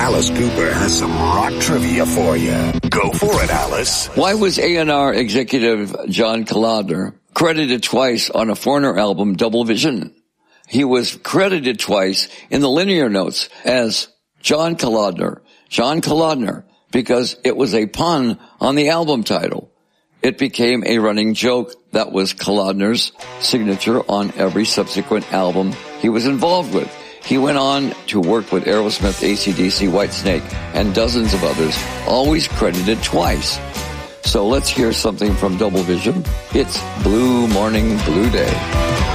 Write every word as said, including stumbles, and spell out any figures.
Alice Cooper has some rock trivia for you. Go for it, Alice. Why was A and R executive John Kalodner credited twice on a Foreigner album, Double Vision? He was credited twice in the liner notes as John Kalodner, John Kalodner, because it was a pun on the album title. It became a running joke that was Kalodner's signature on every subsequent album he was involved with. He went on to work with Aerosmith, A C D C, Whitesnake, and dozens of others, always credited twice. So let's hear something from Double Vision. It's Blue Morning, Blue Day.